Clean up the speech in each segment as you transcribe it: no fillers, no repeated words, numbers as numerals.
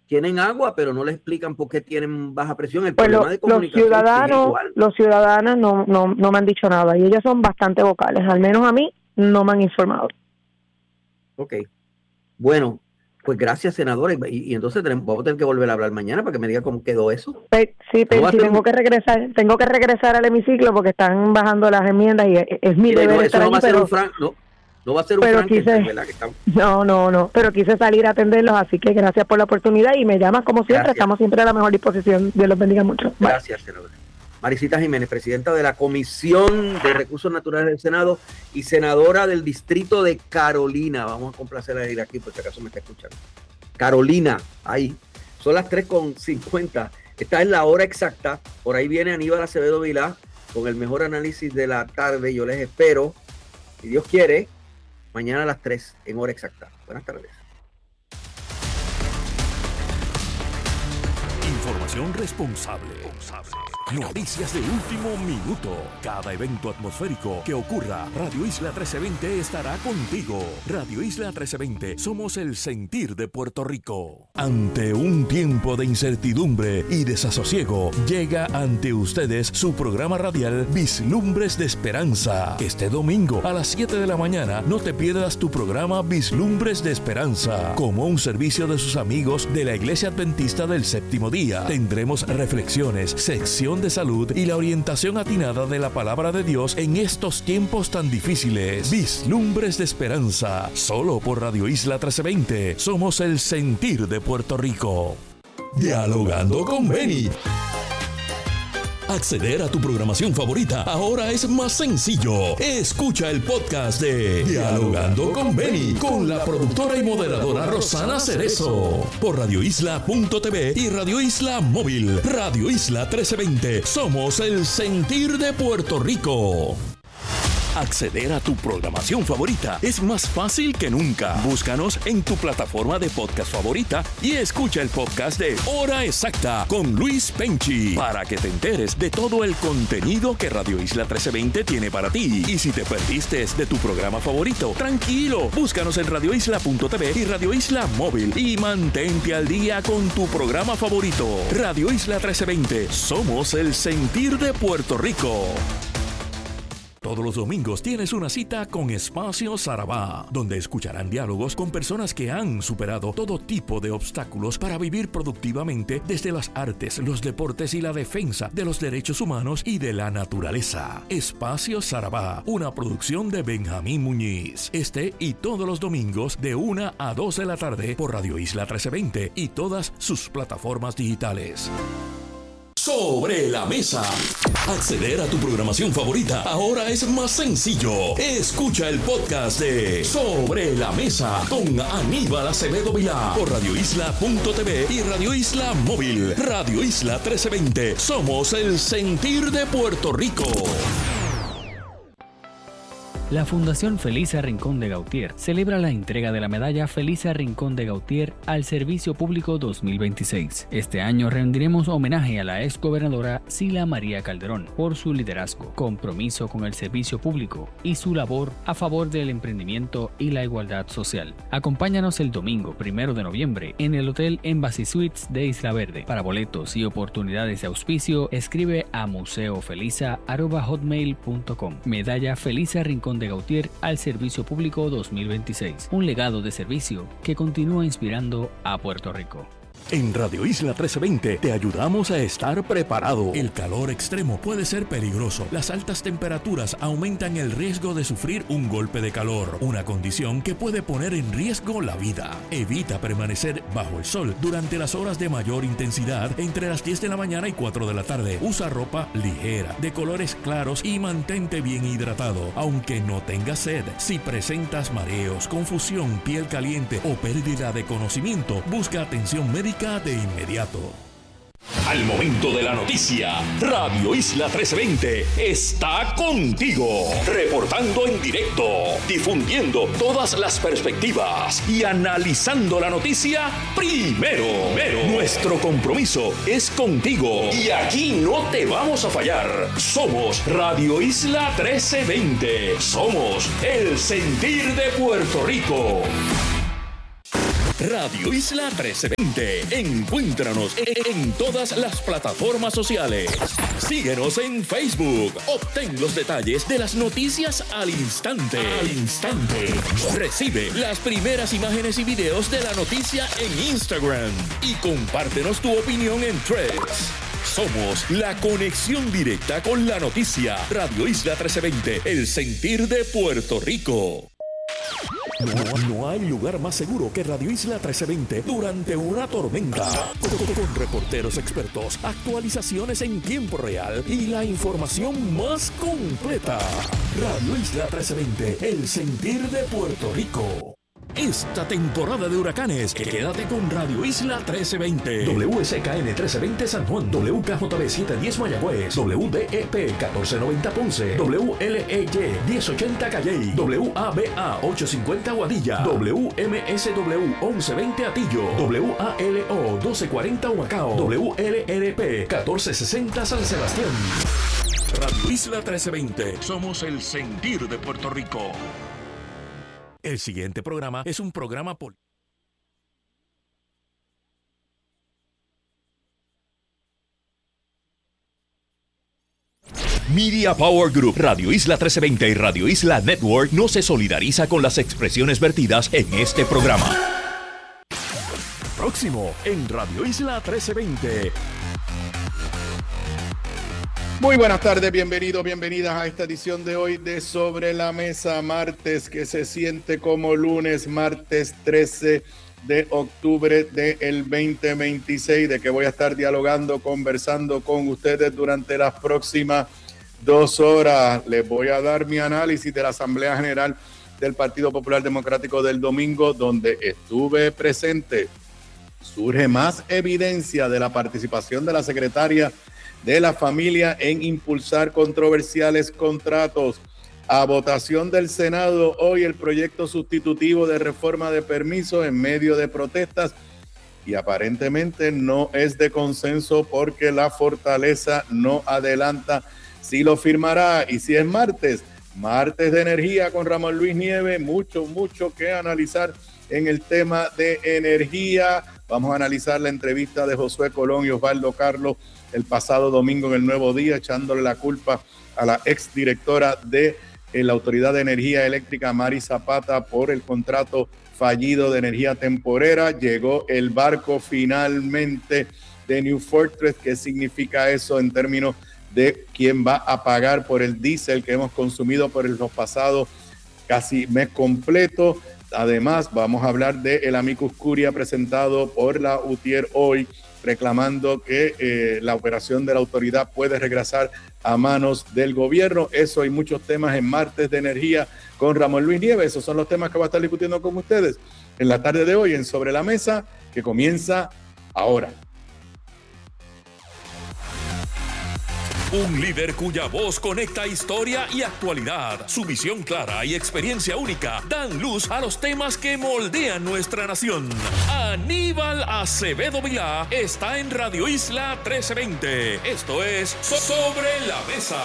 tienen agua, pero no le explican por qué tienen baja presión. El Pues problema de comunicación los ciudadanos no me han dicho nada y ellos son bastante vocales, al menos a mí no me han informado. Ok, bueno, pues gracias, senadora, y entonces vamos a tener que volver a hablar mañana para que me diga cómo quedó eso. Sí, tengo que regresar al hemiciclo porque están bajando las enmiendas y es mi deber estar allí, pero no va a ser un Frankenstein, ¿verdad? No, pero quise salir a atenderlos, así que gracias por la oportunidad y me llamas como siempre, gracias. Estamos siempre a la mejor disposición, Dios los bendiga mucho. Bye. Gracias, senadora. Marisita Jiménez, presidenta de la Comisión de Recursos Naturales del Senado y senadora del Distrito de Carolina. Vamos a complacerla de ir aquí, por si acaso me está escuchando. Carolina, ahí. Son las 3:50. Esta es la hora exacta. Por ahí viene Aníbal Acevedo Vilá con el mejor análisis de la tarde. Yo les espero, si Dios quiere, mañana a las 3 en hora exacta. Buenas tardes. Información responsable. Noticias de último minuto. Cada evento atmosférico que ocurra, Radio Isla 1320 estará contigo. Radio Isla 1320, somos el sentir de Puerto Rico. Ante un tiempo de incertidumbre y desasosiego, llega ante ustedes su programa radial Vislumbres de Esperanza. Este domingo a las 7 de la mañana no te pierdas tu programa Vislumbres de Esperanza. Como un servicio de sus amigos de la Iglesia Adventista del Séptimo Día, tendremos reflexiones, sección de salud y la orientación atinada de la palabra de Dios en estos tiempos tan difíciles. Vislumbres de Esperanza, solo por Radio Isla 1320. Somos el sentir de Puerto Rico. Dialogando con Benny. Acceder a tu programación favorita ahora es más sencillo. Escucha el podcast de Dialogando con Benny con la productora y moderadora Rosana Cerezo por radioisla.tv y Radio Isla Móvil. Radio Isla 1320. Somos el sentir de Puerto Rico. Acceder a tu programación favorita es más fácil que nunca. Búscanos en tu plataforma de podcast favorita y escucha el podcast de Hora Exacta con Luis Penchi para que te enteres de todo el contenido que Radio Isla 1320 tiene para ti. Y si te perdiste de tu programa favorito, tranquilo, búscanos en radioisla.tv y Radio Isla Móvil y mantente al día con tu programa favorito. Radio Isla 1320, somos el sentir de Puerto Rico. Todos los domingos tienes una cita con Espacio Sarabá, donde escucharán diálogos con personas que han superado todo tipo de obstáculos para vivir productivamente desde las artes, los deportes y la defensa de los derechos humanos y de la naturaleza. Espacio Sarabá, una producción de Benjamín Muñiz. Este y todos los domingos de 1 a 2 de la tarde por Radio Isla 1320 y todas sus plataformas digitales. Sobre la mesa. Acceder a tu programación favorita ahora es más sencillo. Escucha el podcast de Sobre la Mesa con Aníbal Acevedo Vilá por radioisla.tv y Radio Isla Móvil. Radio Isla 1320. Somos el sentir de Puerto Rico. La Fundación Felisa Rincón de Gautier celebra la entrega de la medalla Felisa Rincón de Gautier al Servicio Público 2026. Este año rendiremos homenaje a la exgobernadora Sila María Calderón por su liderazgo, compromiso con el servicio público y su labor a favor del emprendimiento y la igualdad social. Acompáñanos el domingo 1 de noviembre en el Hotel Embassy Suites de Isla Verde. Para boletos y oportunidades de auspicio, escribe a museofelisa@hotmail.com. Medalla Felisa Rincón de Gautier al Servicio Público 2026. Un legado de servicio que continúa inspirando a Puerto Rico. En Radio Isla 1320 te ayudamos a estar preparado. El calor extremo puede ser peligroso. Las altas temperaturas aumentan el riesgo de sufrir un golpe de calor, una condición que puede poner en riesgo la vida. Evita permanecer bajo el sol durante las horas de mayor intensidad entre las 10 de la mañana y 4 de la tarde. Usa ropa ligera, de colores claros y mantente bien hidratado, aunque no tengas sed. Si presentas mareos, confusión, piel caliente o pérdida de conocimiento, busca atención médica de inmediato. Al momento de la noticia, Radio Isla 1320 está contigo, reportando en directo, difundiendo todas las perspectivas y analizando la noticia primero. Nuestro compromiso es contigo y aquí no te vamos a fallar. Somos Radio Isla 1320. Somos el sentir de Puerto Rico. Radio Isla 1320. Encuéntranos en todas las plataformas sociales. Síguenos en Facebook. Obtén los detalles de las noticias al instante. Recibe las primeras imágenes y videos de la noticia en Instagram. Y compártenos tu opinión en Threads. Somos la conexión directa con la noticia. Radio Isla 1320, el sentir de Puerto Rico. No hay lugar más seguro que Radio Isla 1320 durante una tormenta. Con reporteros expertos, actualizaciones en tiempo real y la información más completa. Radio Isla 1320, el sentir de Puerto Rico. Esta temporada de huracanes, quédate con Radio Isla 1320. WSKN 1320 San Juan, WKJB 710 Mayagüez, WDEP 1490 Ponce, WLEY 1080 Calley, WABA 850 Guadilla, WMSW 1120 Atillo, WALO 1240 Humacao, WLRP 1460 San Sebastián. Radio Isla 1320. Somos el sentir de Puerto Rico. El siguiente programa es un programa político. Media Power Group, Radio Isla 1320 y Radio Isla Network no se solidariza con las expresiones vertidas en este programa. Próximo en Radio Isla 1320. Muy buenas tardes, bienvenidos, bienvenidas a esta edición de hoy de Sobre la Mesa, martes que se siente como lunes, martes 13 de octubre del 2026, de que voy a estar dialogando, conversando con ustedes durante las próximas 2 horas. Les voy a dar mi análisis de la Asamblea General del Partido Popular Democrático del domingo, donde estuve presente. Surge más evidencia de la participación de la secretaria de la familia en impulsar controversiales contratos. A votación del Senado hoy el proyecto sustitutivo de reforma de permisos en medio de protestas, y aparentemente no es de consenso porque la fortaleza no adelanta si lo firmará. Y si es martes de energía con Ramón Luis Nieves, mucho que analizar en el tema de energía. Vamos a analizar la entrevista de Josué Colón y Osvaldo Carlos el pasado domingo en El Nuevo Día, echándole la culpa a la exdirectora de la Autoridad de Energía Eléctrica, Mari Zapata, por el contrato fallido de energía temporera. Llegó el barco finalmente de New Fortress. ¿Qué significa eso en términos de quién va a pagar por el diésel que hemos consumido por los pasados casi mes completo? Además, vamos a hablar del amicus curiae presentado por la UTIER hoy, reclamando que la operación de la autoridad puede regresar a manos del gobierno. Eso y muchos temas en Martes de Energía con Ramón Luis Nieves. Esos son los temas que voy a estar discutiendo con ustedes en la tarde de hoy en Sobre la Mesa, que comienza ahora. Un líder cuya voz conecta historia y actualidad. Su visión clara y experiencia única dan luz a los temas que moldean nuestra nación. Aníbal Acevedo Vilá está en Radio Isla 1320. Esto es Sobre la Mesa.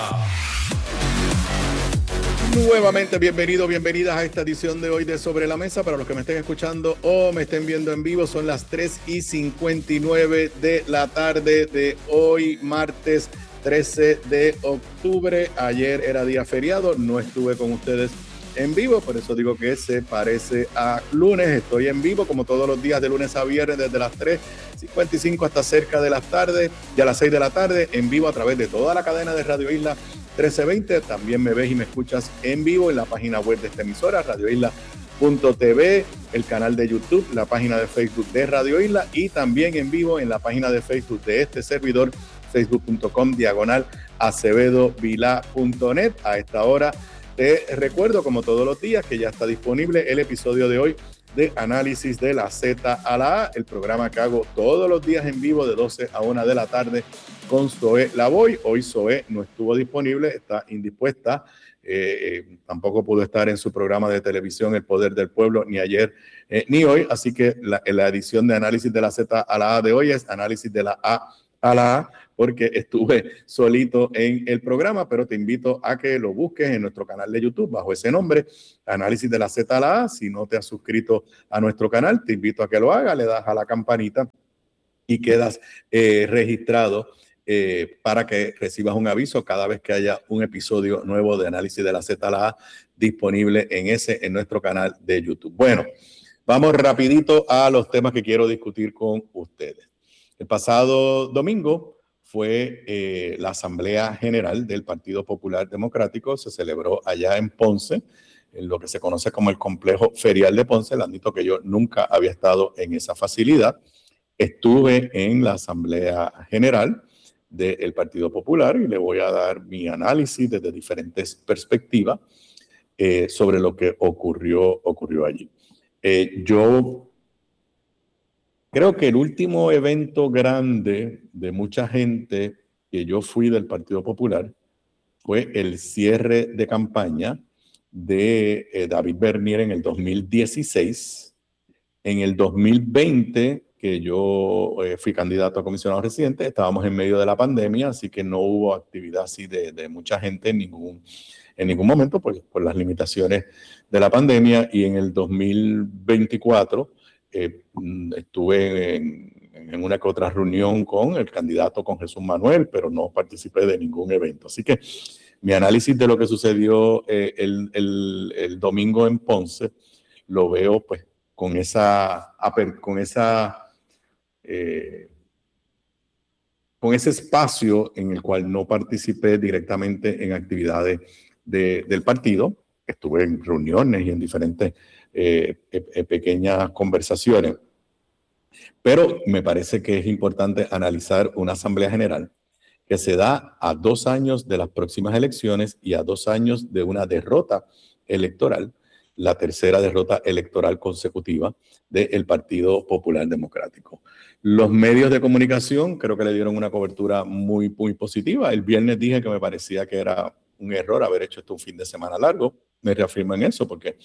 Nuevamente, bienvenidas a esta edición de hoy de Sobre la Mesa. Para los que me estén escuchando o me estén viendo en vivo, son las 3:59 de la tarde de hoy, martes 13 de octubre. Ayer era día feriado, no estuve con ustedes en vivo, por eso digo que se parece a lunes. Estoy en vivo como todos los días de lunes a viernes desde las 3:55 hasta cerca de las tardes, ya a las 6 de la tarde, en vivo a través de toda la cadena de Radio Isla 1320. También me ves y me escuchas en vivo en la página web de esta emisora, radioisla.tv, el canal de YouTube, la página de Facebook de Radio Isla y también en vivo en la página de Facebook de este servidor, facebook.com/acevedovilá.net. A esta hora te recuerdo, como todos los días, que ya está disponible el episodio de hoy de Análisis de la Z a la A, el programa que hago todos los días en vivo de 12 a 1 de la tarde con Zoe Lavoy. Hoy Zoe no estuvo disponible, está indispuesta, tampoco pudo estar en su programa de televisión El Poder del Pueblo ni ayer ni hoy, así que la edición de Análisis de la Z a la A de hoy es Análisis de la A a la A porque estuve solito en el programa, pero te invito a que lo busques en nuestro canal de YouTube bajo ese nombre, Análisis de la Z a la A. Si no te has suscrito a nuestro canal, te invito a que lo hagas, le das a la campanita y quedas registrado para que recibas un aviso cada vez que haya un episodio nuevo de Análisis de la Z a la A disponible en nuestro canal de YouTube. Bueno, vamos rapidito a los temas que quiero discutir con ustedes. El pasado domingo fue la Asamblea General del Partido Popular Democrático. Se celebró allá en Ponce, en lo que se conoce como el Complejo Ferial de Ponce. Le admito que yo nunca había estado en esa facilidad. Estuve en la Asamblea General del Partido Popular y le voy a dar mi análisis desde diferentes perspectivas sobre lo que ocurrió allí. Yo creo que el último evento grande de mucha gente que yo fui del Partido Popular fue el cierre de campaña de David Bernier en el 2016. En el 2020, que yo fui candidato a comisionado residente, estábamos en medio de la pandemia, así que no hubo actividad así de mucha gente en ningún momento por las limitaciones de la pandemia. Y en el 2024 estuve en una que otra reunión con el candidato, con Jesús Manuel, pero no participé de ningún evento. Así que mi análisis de lo que sucedió el domingo en Ponce lo veo pues con ese espacio en el cual no participé directamente en actividades del partido. Estuve en reuniones y en diferentes pequeñas conversaciones, pero me parece que es importante analizar una Asamblea General que se da a 2 años de las próximas elecciones y a 2 años de una derrota electoral, la tercera derrota electoral consecutiva del Partido Popular Democrático. Los medios de comunicación creo que le dieron una cobertura muy, muy positiva. El viernes dije que me parecía que era un error haber hecho esto un fin de semana largo. Me reafirmo en eso porque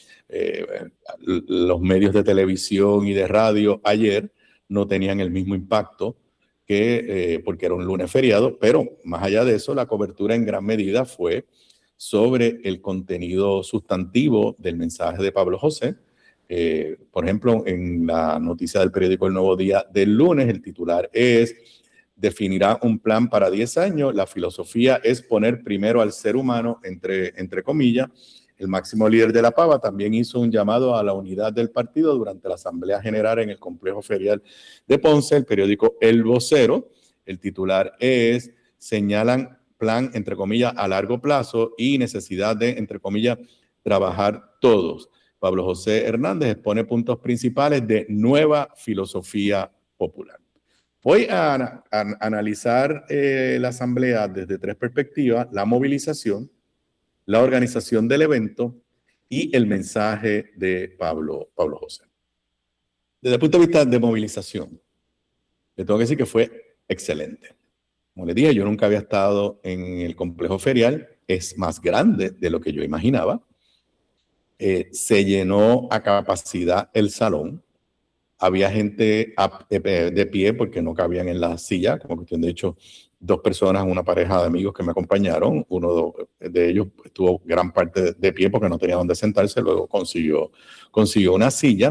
los medios de televisión y de radio ayer no tenían el mismo impacto porque era un lunes feriado, pero más allá de eso, la cobertura en gran medida fue sobre el contenido sustantivo del mensaje de Pablo José. Por ejemplo, en la noticia del periódico El Nuevo Día del lunes, el titular es: definirá un plan para 10 años. La filosofía es poner primero al ser humano, entre comillas. El máximo líder de la Pava también hizo un llamado a la unidad del partido durante la Asamblea General en el Complejo Ferial de Ponce. El periódico El Vocero, el titular es: señalan plan, entre comillas, a largo plazo y necesidad de, entre comillas, trabajar todos. Pablo José Hernández expone puntos principales de nueva filosofía popular. Voy a analizar la asamblea desde 3 perspectivas: la movilización, la organización del evento y el mensaje de Pablo José. Desde el punto de vista de movilización, le tengo que decir que fue excelente. Como les dije, yo nunca había estado en el complejo ferial, es más grande de lo que yo imaginaba. Se llenó a capacidad el salón. Había gente de pie porque no cabían en la silla, como cuestión de hecho, 2 personas, una pareja de amigos que me acompañaron. Uno de ellos estuvo gran parte de pie porque no tenía dónde sentarse, luego consiguió una silla.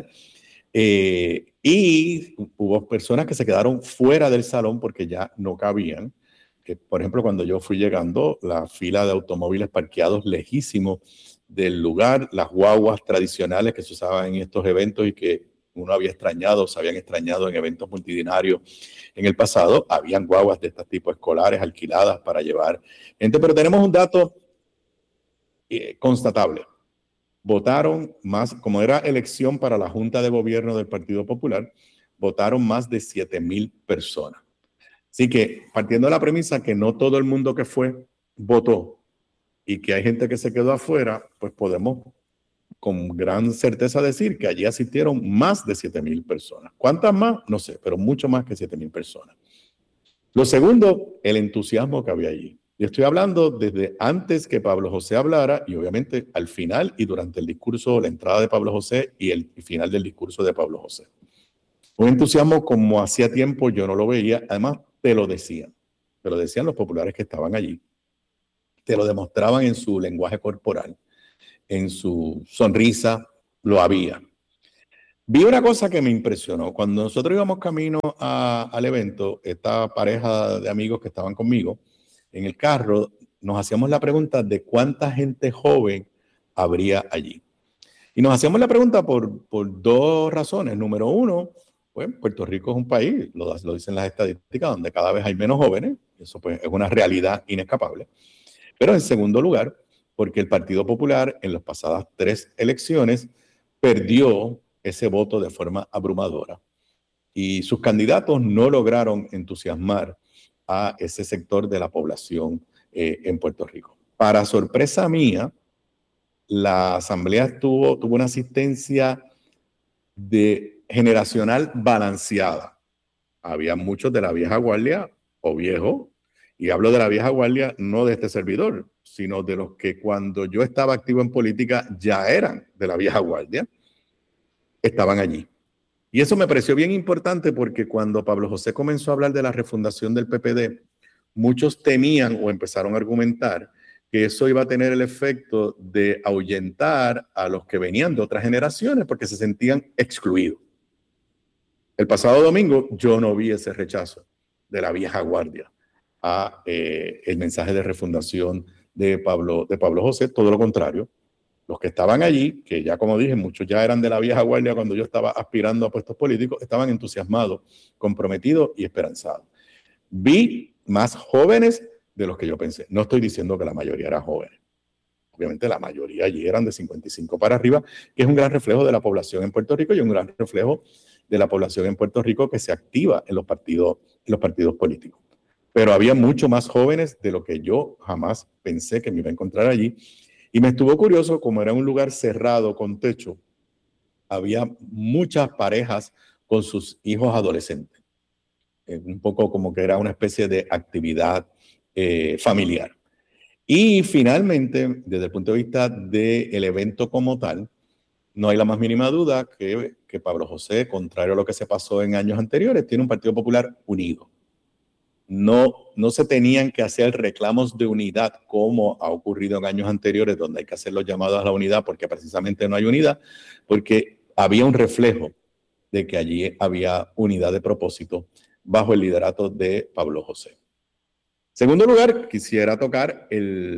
Y hubo personas que se quedaron fuera del salón porque ya no cabían. Por ejemplo, cuando yo fui llegando, la fila de automóviles parqueados lejísimos del lugar, las guaguas tradicionales que se usaban en estos eventos y que uno había extrañado, se habían extrañado en eventos multitudinarios en el pasado. Habían guaguas de este tipo escolares alquiladas para llevar gente, pero tenemos un dato constatable. Votaron más, como era elección para la Junta de Gobierno del Partido Popular, votaron más de 7,000 personas. Así que, partiendo de la premisa que no todo el mundo que fue votó y que hay gente que se quedó afuera, pues podemos con gran certeza decir que allí asistieron más de 7,000 personas. ¿Cuántas más? No sé, pero mucho más que 7,000 personas. Lo segundo, el entusiasmo que había allí. Yo estoy hablando desde antes que Pablo José hablara y obviamente al final y durante el discurso, la entrada de Pablo José y el final del discurso de Pablo José. Un entusiasmo como hacía tiempo yo no lo veía. Además, te lo decían los populares que estaban allí, te lo demostraban en su lenguaje corporal, en su sonrisa, lo había. Vi una cosa que me impresionó. Cuando nosotros íbamos camino al evento, esta pareja de amigos que estaban conmigo, en el carro, nos hacíamos la pregunta de cuánta gente joven habría allí. Y nos hacíamos la pregunta por dos razones. Número uno, pues Puerto Rico es un país, lo dicen las estadísticas, donde cada vez hay menos jóvenes. Eso pues es una realidad inescapable. Pero en segundo lugar, porque el Partido Popular en las pasadas 3 elecciones perdió ese voto de forma abrumadora y sus candidatos no lograron entusiasmar a ese sector de la población en Puerto Rico. Para sorpresa mía, la asamblea tuvo una asistencia generacional balanceada. Había muchos de la vieja guardia o viejo, y hablo de la vieja guardia no de este servidor, sino de los que cuando yo estaba activo en política ya eran de la vieja guardia, estaban allí. Y eso me pareció bien importante porque cuando Pablo José comenzó a hablar de la refundación del PPD, muchos temían o empezaron a argumentar que eso iba a tener el efecto de ahuyentar a los que venían de otras generaciones porque se sentían excluidos. El pasado domingo yo no vi ese rechazo de la vieja guardia a el mensaje de refundación de Pablo José, todo lo contrario. Los que estaban allí, que ya como dije, muchos ya eran de la vieja guardia cuando yo estaba aspirando a puestos políticos, estaban entusiasmados, comprometidos y esperanzados. Vi más jóvenes de los que yo pensé. No estoy diciendo que la mayoría eran jóvenes. Obviamente la mayoría allí eran de 55 para arriba, que es un gran reflejo de la población en Puerto Rico y un gran reflejo de la población en Puerto Rico que se activa en los partidos políticos. Pero había mucho más jóvenes de lo que yo jamás pensé que me iba a encontrar allí. Y me estuvo curioso, como era un lugar cerrado con techo, había muchas parejas con sus hijos adolescentes. Un poco como que era una especie de actividad familiar. Y finalmente, desde el punto de vista del evento como tal, no hay la más mínima duda que Pablo José, contrario a lo que se pasó en años anteriores, tiene un Partido Popular unido. No se tenían que hacer reclamos de unidad como ha ocurrido en años anteriores, donde hay que hacer los llamados a la unidad porque precisamente no hay unidad, porque había un reflejo de que allí había unidad de propósito bajo el liderato de Pablo José. Segundo lugar, quisiera tocar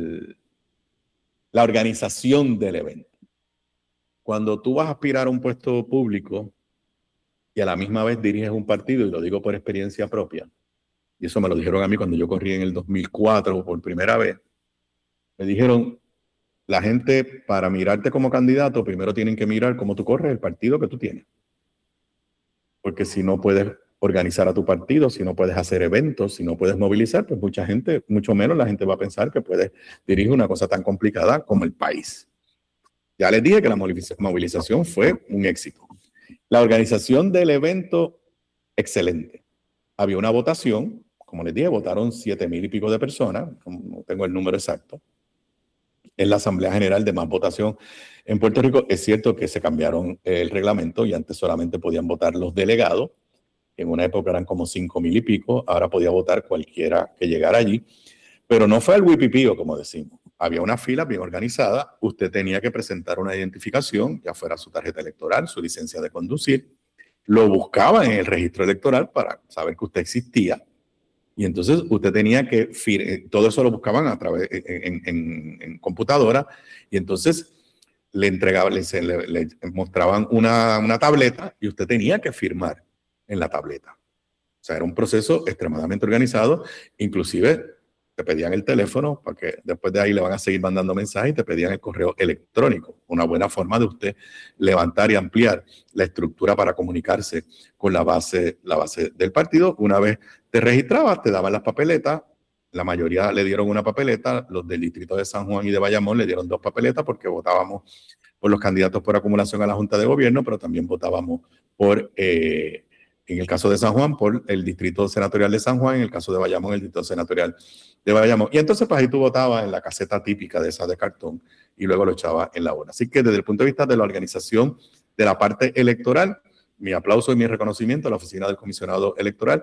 la organización del evento. Cuando tú vas a aspirar a un puesto público y a la misma vez diriges un partido, y lo digo por experiencia propia, y eso me lo dijeron a mí cuando yo corrí en el 2004 por primera vez, me dijeron, la gente para mirarte como candidato, primero tienen que mirar cómo tú corres el partido que tú tienes. Porque si no puedes organizar a tu partido, si no puedes hacer eventos, si no puedes movilizar, pues mucha gente, mucho menos la gente va a pensar que puedes dirigir una cosa tan complicada como el país. Ya les dije que la movilización fue un éxito. La organización del evento, excelente. Había una votación, como les dije, votaron 7,000 y pico de personas, no tengo el número exacto. En la Asamblea General de más votación en Puerto Rico, es cierto que se cambiaron el reglamento y antes solamente podían votar los delegados. En una época eran como 5,000 y pico, ahora podía votar cualquiera que llegara allí. Pero no fue el huipipío, como decimos. Había una fila bien organizada, usted tenía que presentar una identificación, ya fuera su tarjeta electoral, su licencia de conducir. Lo buscaban en el registro electoral para saber que usted existía. Y entonces usted tenía que, todo eso lo buscaban a través, en computadora, y entonces le entregaban, le mostraban una tableta y usted tenía que firmar en la tableta. O sea, era un proceso extremadamente organizado, inclusive te pedían el teléfono, porque después de ahí le van a seguir mandando mensajes y te pedían el correo electrónico. Una buena forma de usted levantar y ampliar la estructura para comunicarse con la base del partido. Una vez te registrabas, te daban las papeletas. La mayoría le dieron una papeleta. Los del distrito de San Juan y de Bayamón le dieron 2 papeletas porque votábamos por los candidatos por acumulación a la Junta de Gobierno, pero también votábamos por... en el caso de San Juan, por el distrito senatorial de San Juan, en el caso de Bayamón, el distrito senatorial de Bayamón. Y entonces, pues ahí tú votabas en la caseta típica de esa de cartón y luego lo echabas en la urna. Así que desde el punto de vista de la organización de la parte electoral, mi aplauso y mi reconocimiento a la oficina del comisionado electoral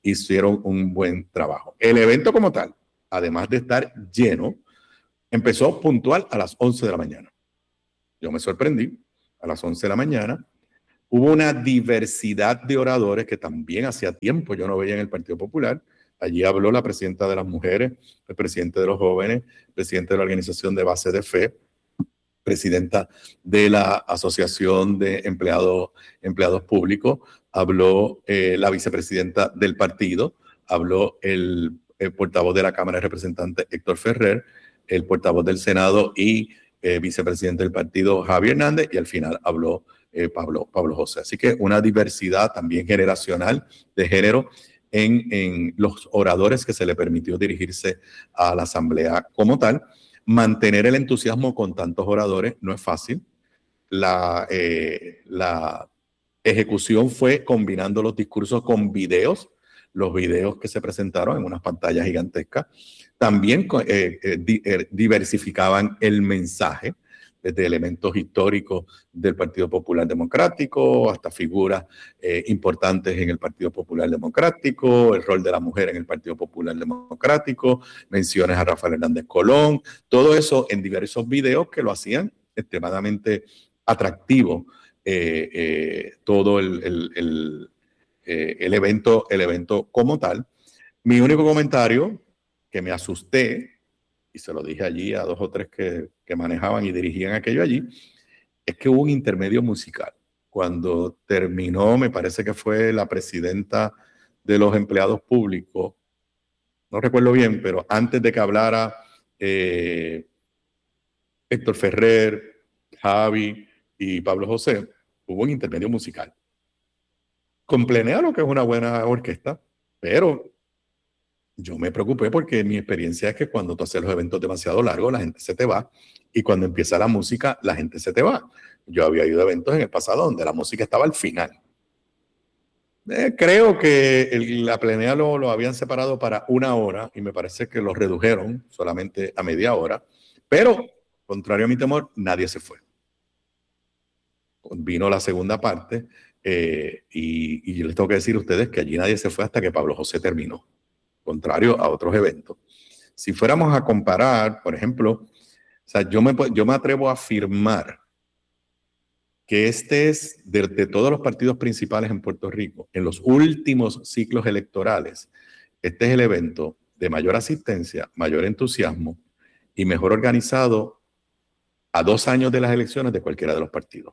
hicieron un buen trabajo. El evento como tal, además de estar lleno, empezó puntual a las 11 de la mañana. Yo me sorprendí, a las 11 de la mañana. Hubo una diversidad de oradores que también hacía tiempo yo no veía en el Partido Popular. Allí habló la presidenta de las mujeres, el presidente de los jóvenes, el presidente de la Organización de Base de Fe, presidenta de la Asociación de Empleados Públicos, habló la vicepresidenta del partido, habló el portavoz de la Cámara de Representantes, Héctor Ferrer, el portavoz del Senado y vicepresidente del partido, Javier Hernández, y al final habló Pablo José. Así que una diversidad también generacional de género en los oradores que se le permitió dirigirse a la asamblea como tal. Mantener el entusiasmo con tantos oradores no es fácil. La ejecución fue combinando los discursos con videos, los videos que se presentaron en unas pantallas gigantescas. También diversificaban el mensaje, desde elementos históricos del Partido Popular Democrático hasta figuras importantes en el Partido Popular Democrático, el rol de la mujer en el Partido Popular Democrático, menciones a Rafael Hernández Colón, todo eso en diversos videos que lo hacían extremadamente atractivo, todo el evento como tal. Mi único comentario, que me asusté, y se lo dije allí a 2 o 3 que manejaban y dirigían aquello allí, es que hubo un intermedio musical. Cuando terminó, me parece que fue la presidenta de los empleados públicos, no recuerdo bien, pero antes de que hablara Héctor Ferrer, Javi y Pablo José, hubo un intermedio musical. Complené lo que es una buena orquesta, pero yo me preocupé porque mi experiencia es que cuando tú haces los eventos demasiado largos, la gente se te va, y cuando empieza la música, la gente se te va. Yo había ido a eventos en el pasado donde la música estaba al final. Creo que la plenea lo habían separado para 1 hora y me parece que lo redujeron solamente a media hora, pero contrario a mi temor, nadie se fue. Vino la segunda parte y yo les tengo que decir a ustedes que allí nadie se fue hasta que Pablo José terminó, contrario a otros eventos. Si fuéramos a comparar, por ejemplo, o sea, yo me atrevo a afirmar que este es, de todos los partidos principales en Puerto Rico, en los últimos ciclos electorales, este es el evento de mayor asistencia, mayor entusiasmo y mejor organizado a 2 años de las elecciones de cualquiera de los partidos.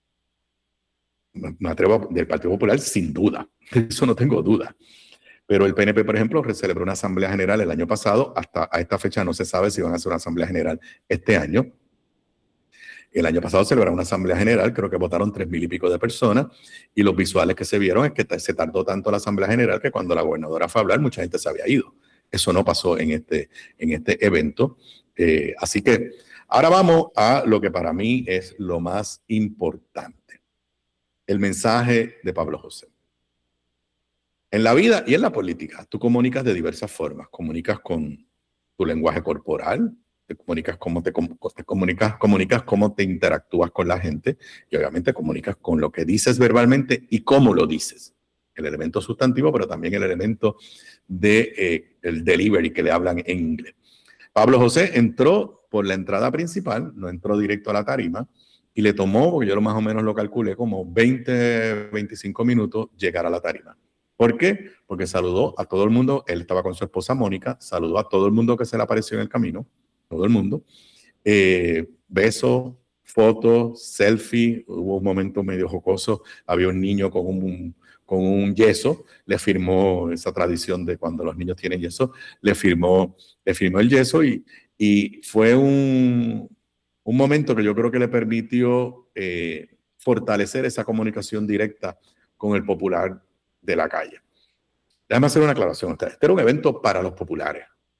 Me atrevo del Partido Popular sin duda, eso no tengo duda. Pero el PNP, por ejemplo, celebró una asamblea general el año pasado. Hasta a esta fecha no se sabe si van a hacer una asamblea general este año. El año pasado celebraron una asamblea general, creo que votaron 3,000 y pico de personas, y los visuales que se vieron es que se tardó tanto la asamblea general que cuando la gobernadora fue a hablar, mucha gente se había ido. Eso no pasó en este evento. Así que ahora vamos a lo que para mí es lo más importante. El mensaje de Pablo José. En la vida y en la política, tú comunicas de diversas formas. Comunicas con tu lenguaje corporal, te comunicas comunicas cómo te interactúas con la gente y obviamente comunicas con lo que dices verbalmente y cómo lo dices. El elemento sustantivo, pero también el elemento de el delivery que le hablan en inglés. Pablo José entró por la entrada principal, no entró directo a la tarima y le tomó, porque yo más o menos lo calculé, como 20, 25 minutos llegar a la tarima. ¿Por qué? Porque saludó a todo el mundo, él estaba con su esposa Mónica, saludó a todo el mundo que se le apareció en el camino, todo el mundo, besos, fotos, selfie, hubo un momento medio jocoso, había un niño con un yeso, le firmó esa tradición de cuando los niños tienen yeso, le firmó el yeso y fue un momento que yo creo que le permitió fortalecer esa comunicación directa con el popular de la calle. Déjame hacer una aclaración. Este era un evento para los populares.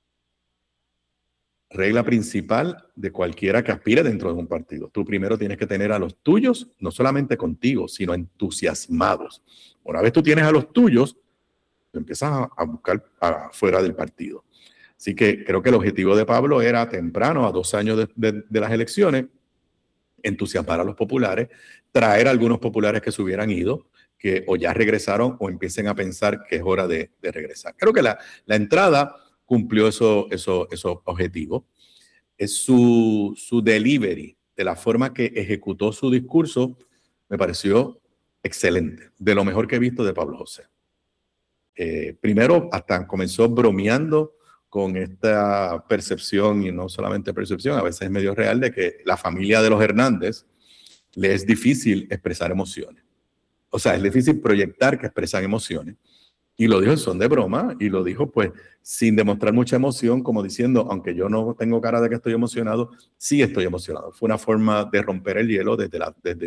Regla principal de cualquiera que aspire dentro de un partido. Tú primero tienes que tener a los tuyos, no solamente contigo, sino entusiasmados. Una vez tú tienes a los tuyos, tú empiezas a buscar fuera del partido. Así que creo que el objetivo de Pablo era temprano, a 2 años de las elecciones, entusiasmar a los populares, traer a algunos populares que se hubieran ido, que o ya regresaron o empiecen a pensar que es hora de regresar. Creo que la entrada cumplió esos objetivos. Es su delivery, de la forma que ejecutó su discurso, me pareció excelente, de lo mejor que he visto de Pablo José. Primero, hasta comenzó bromeando con esta percepción, y no solamente percepción, a veces es medio real, de que la familia de los Hernández le es difícil expresar emociones. O sea, es difícil proyectar que expresan emociones. Y lo dijo en son de broma, y lo dijo pues sin demostrar mucha emoción, como diciendo, aunque yo no tengo cara de que estoy emocionado, sí estoy emocionado. Fue una forma de romper el hielo desde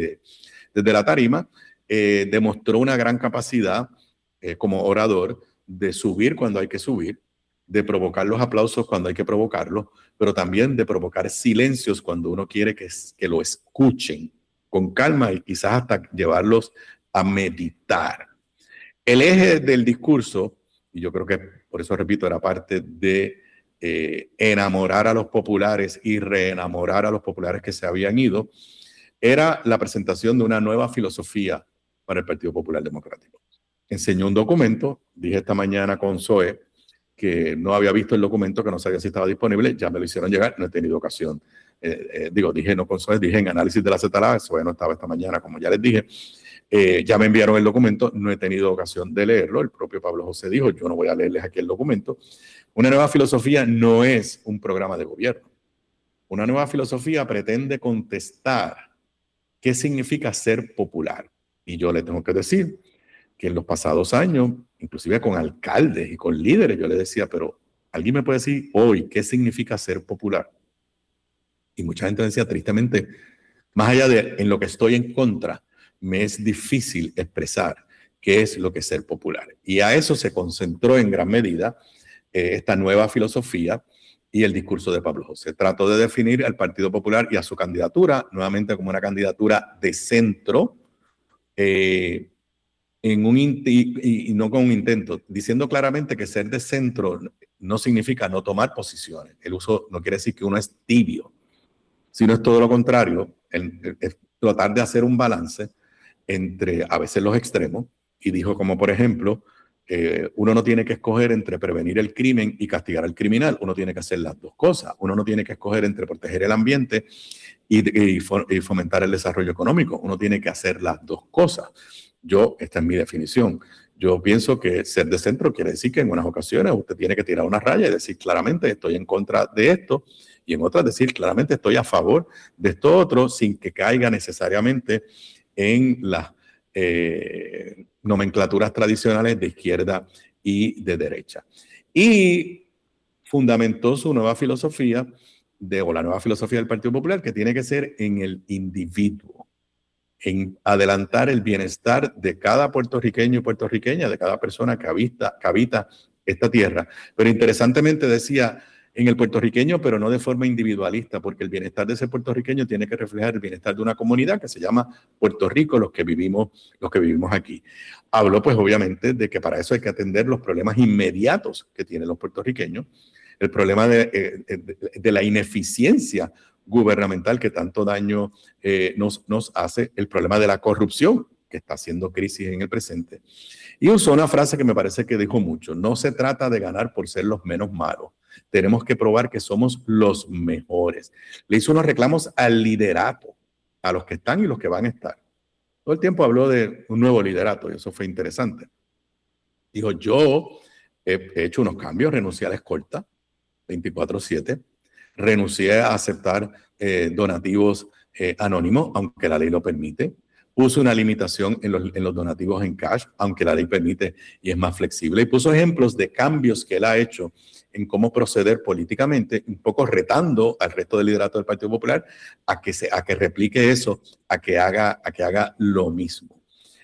la tarima. Demostró una gran capacidad como orador de subir cuando hay que subir, de provocar los aplausos cuando hay que provocarlos, pero también de provocar silencios cuando uno quiere que lo escuchen con calma y quizás hasta llevarlos a meditar. El eje del discurso, y yo creo que por eso repito, era parte de enamorar a los populares y reenamorar a los populares que se habían ido, era la presentación de una nueva filosofía para el Partido Popular Democrático. Enseñó un documento, dije esta mañana con Zoe, que no había visto el documento, que no sabía si estaba disponible, ya me lo hicieron llegar, no he tenido ocasión. Dije no con Zoe, dije en análisis de la ZLA, Zoe no estaba esta mañana, como ya les dije. Ya me enviaron el documento, no he tenido ocasión de leerlo. El propio Pablo José dijo, yo no voy a leerles aquí el documento. Una nueva filosofía no es un programa de gobierno. Una nueva filosofía pretende contestar qué significa ser popular. Y yo le tengo que decir que en los pasados años, inclusive con alcaldes y con líderes, yo le decía, pero ¿alguien me puede decir hoy qué significa ser popular? Y mucha gente decía, tristemente, más allá de en lo que estoy en contra, me es difícil expresar qué es lo que es ser popular. Y a eso se concentró en gran medida esta nueva filosofía y el discurso de Pablo José. Trató de definir al Partido Popular y a su candidatura nuevamente como una candidatura de centro, y no con un intento, diciendo claramente que ser de centro no significa no tomar posiciones. El uso no quiere decir que uno es tibio, sino es todo lo contrario, es tratar de hacer un balance entre a veces los extremos, y dijo como por ejemplo, uno no tiene que escoger entre prevenir el crimen y castigar al criminal, uno tiene que hacer las dos cosas, uno no tiene que escoger entre proteger el ambiente y fomentar el desarrollo económico, uno tiene que hacer las dos cosas. Esta es mi definición, yo pienso que ser de centro quiere decir que en unas ocasiones usted tiene que tirar una raya y decir claramente estoy en contra de esto, y en otras decir claramente estoy a favor de esto otro, sin que caiga necesariamente en las nomenclaturas tradicionales de izquierda y de derecha. Y fundamentó su nueva filosofía, o la nueva filosofía del Partido Popular, que tiene que ser en el individuo, en adelantar el bienestar de cada puertorriqueño y puertorriqueña, de cada persona que habita esta tierra. Pero interesantemente decía, en el puertorriqueño, pero no de forma individualista, porque el bienestar de ese puertorriqueño tiene que reflejar el bienestar de una comunidad que se llama Puerto Rico, los que vivimos aquí. Habló pues obviamente de que para eso hay que atender los problemas inmediatos que tienen los puertorriqueños, el problema de la ineficiencia gubernamental que tanto daño nos hace, el problema de la corrupción que está haciendo crisis en el presente. Y usó una frase que me parece que dijo mucho: no se trata de ganar por ser los menos malos, tenemos que probar que somos los mejores. Le hizo unos reclamos al liderato, a los que están y los que van a estar. Todo el tiempo habló de un nuevo liderato y eso fue interesante. Dijo, yo he hecho unos cambios, renuncié a la escolta 24/7, renuncié a aceptar donativos anónimos, aunque la ley lo permite. Puso una limitación en los donativos en cash, aunque la ley permite y es más flexible. Y puso ejemplos de cambios que él ha hecho en cómo proceder políticamente, un poco retando al resto del liderato del Partido Popular a que replique eso, a que haga lo mismo.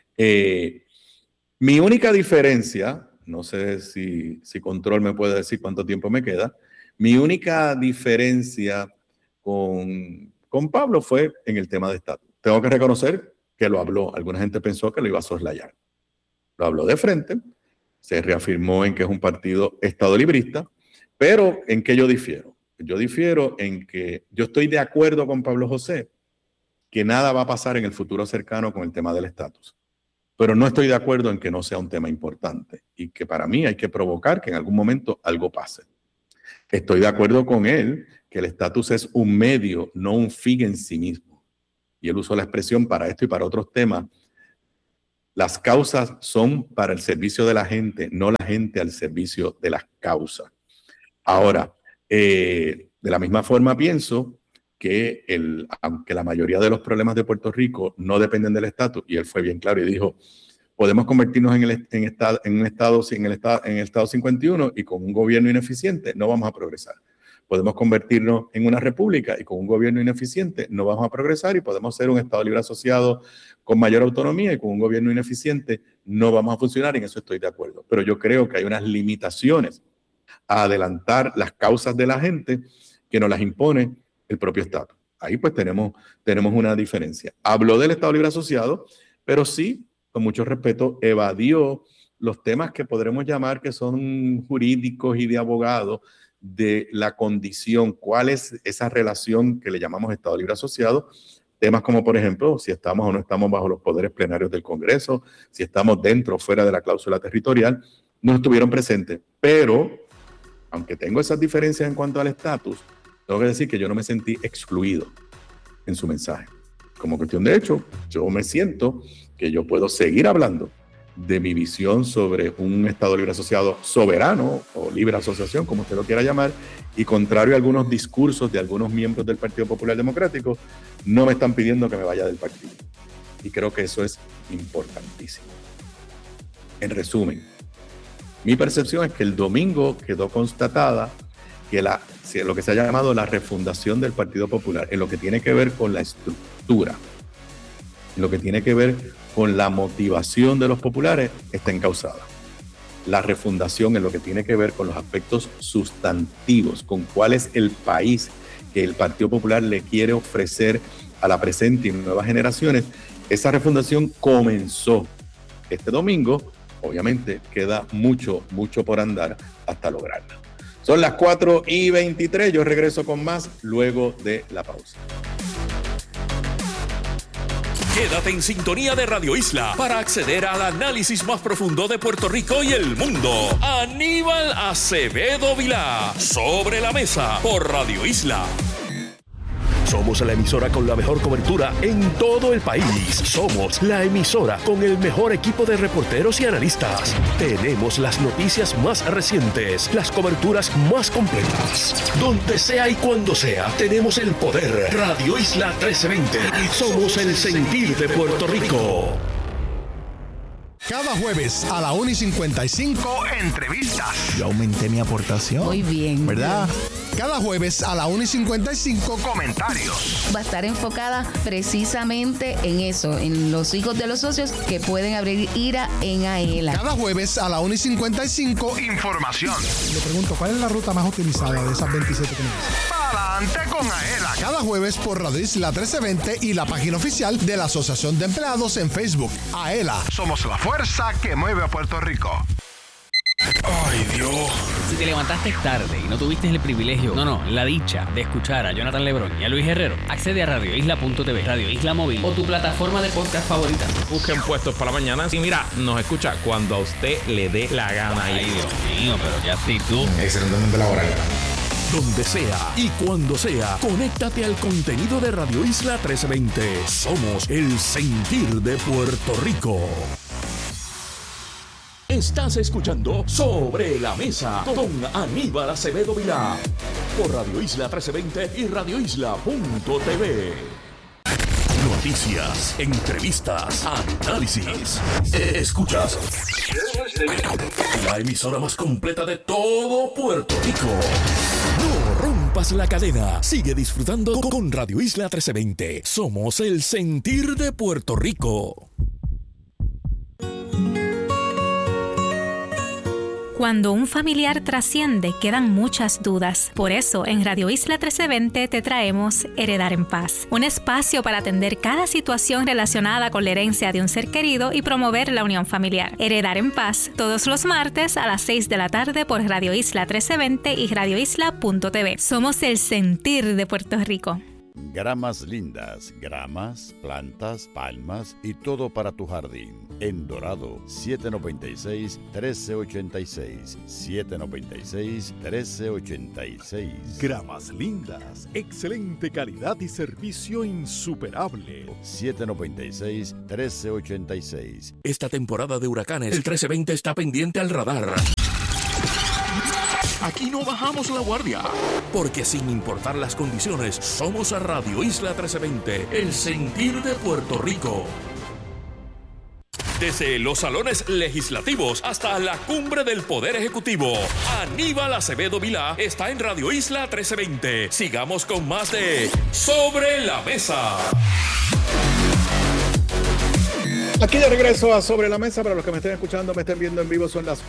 Mi única diferencia, no sé si Control me puede decir cuánto tiempo me queda, mi única diferencia con Pablo fue en el tema de estatus. Tengo que reconocer que lo habló. Alguna gente pensó que lo iba a soslayar. Lo habló de frente, se reafirmó en que es un partido estadolibrista, pero ¿en qué yo difiero? Yo difiero en que yo estoy de acuerdo con Pablo José que nada va a pasar en el futuro cercano con el tema del estatus. pero no estoy de acuerdo en que no sea un tema importante y que para mí hay que provocar que en algún momento algo pase. Estoy de acuerdo con él que el estatus es un medio, no un fin en sí mismo. Y él usó la expresión para esto y para otros temas. Las causas son para el servicio de la gente, no la gente al servicio de las causas. Ahora, de la misma forma pienso que aunque la mayoría de los problemas de Puerto Rico no dependen del estatus, y él fue bien claro y dijo, podemos convertirnos en el estado 51 y con un gobierno ineficiente no vamos a progresar. Podemos convertirnos en una república y con un gobierno ineficiente no vamos a progresar, y podemos ser un estado libre asociado con mayor autonomía y con un gobierno ineficiente no vamos a funcionar, y en eso estoy de acuerdo. Pero yo creo que hay unas limitaciones a adelantar las causas de la gente que nos las impone el propio Estado. Ahí pues tenemos una diferencia. Habló del Estado Libre Asociado, pero sí, con mucho respeto, evadió los temas que podremos llamar que son jurídicos y de abogado de la condición, cuál es esa relación que le llamamos Estado Libre Asociado. Temas como, por ejemplo, si estamos o no estamos bajo los poderes plenarios del Congreso, si estamos dentro o fuera de la cláusula territorial, no estuvieron presentes. Pero, aunque tengo esas diferencias en cuanto al estatus, tengo que decir que yo no me sentí excluido en su mensaje. Como cuestión de hecho, yo me siento que yo puedo seguir hablando de mi visión sobre un Estado libre asociado soberano o libre asociación, como usted lo quiera llamar, y contrario a algunos discursos de algunos miembros del Partido Popular Democrático, no me están pidiendo que me vaya del partido. Y creo que eso es importantísimo. En resumen, mi percepción es que el domingo quedó constatada que lo que se ha llamado la refundación del Partido Popular, en lo que tiene que ver con la estructura, en lo que tiene que ver con la motivación de los populares, está encauzada. La refundación en lo que tiene que ver con los aspectos sustantivos, con cuál es el país que el Partido Popular le quiere ofrecer a la presente y nuevas generaciones, esa refundación comenzó este domingo. Obviamente queda mucho por andar hasta lograrla. Son las 4:23, yo regreso con más luego de la pausa. Quédate en sintonía de Radio Isla para acceder al análisis más profundo de Puerto Rico y el mundo. Aníbal Acevedo Vilá, Sobre la Mesa, por Radio Isla. Somos la emisora con la mejor cobertura en todo el país. Somos la emisora con el mejor equipo de reporteros y analistas. Tenemos las noticias más recientes, las coberturas más completas. Donde sea y cuando sea, tenemos el poder. Radio Isla 1320. Somos el sentir de Puerto Rico. Cada jueves a la 1:55, entrevistas. Yo aumenté mi aportación. Muy bien. ¿Verdad? Cada jueves a la 1:55, comentarios. Va a estar enfocada precisamente en eso, en los hijos de los socios que pueden abrir IRA en AELA. Cada jueves a la 1:55, información. Le pregunto, ¿cuál es la ruta más utilizada de esas 27 que me dicen? Adelante con AELA. Cada jueves por Radio Isla 1320 y la página oficial de la Asociación de Empleados en Facebook. AELA. Somos la fuerza que mueve a Puerto Rico. ¡Ay, Dios! Si te levantaste tarde y no tuviste el privilegio, la dicha de escuchar a Jonathan Lebrón y a Luis Herrero, accede a radioisla.tv, Radio Isla Móvil o tu plataforma de podcast favorita. Busquen Puestos para la Mañana y mira, nos escucha cuando a usted le dé la gana. Ay, Dios mío, pero qué actitud. Excelentemente laboral. Donde sea y cuando sea, conéctate al contenido de Radio Isla 1320. Somos el sentir de Puerto Rico. Estás escuchando Sobre la Mesa con Aníbal Acevedo Vilá por Radio Isla 1320 y radioisla.tv. Noticias, entrevistas, análisis. Escuchas la emisora más completa de todo Puerto Rico. No rompas la cadena. Sigue disfrutando con Radio Isla 1320. Somos el sentir de Puerto Rico. Cuando un familiar trasciende, quedan muchas dudas. Por eso, en Radio Isla 1320 te traemos Heredar en Paz, un espacio para atender cada situación relacionada con la herencia de un ser querido y promover la unión familiar. Heredar en Paz, todos los martes a las 6 de la tarde por Radio Isla 1320 y radioisla.tv. Somos el sentir de Puerto Rico. Gramas Lindas, gramas, plantas, palmas y todo para tu jardín. En Dorado, 796-1386. 796-1386. Gramas Lindas, excelente calidad y servicio insuperable. 796-1386. Esta temporada de huracanes, el 1320 está pendiente al radar. Aquí no bajamos la guardia, porque sin importar las condiciones, somos a Radio Isla 1320, el sentir de Puerto Rico. Desde los salones legislativos hasta la cumbre del Poder Ejecutivo, Aníbal Acevedo Vilá está en Radio Isla 1320. Sigamos con más de Sobre la Mesa. Aquí de regreso a Sobre la Mesa. Para los que me estén escuchando, me estén viendo en vivo, son las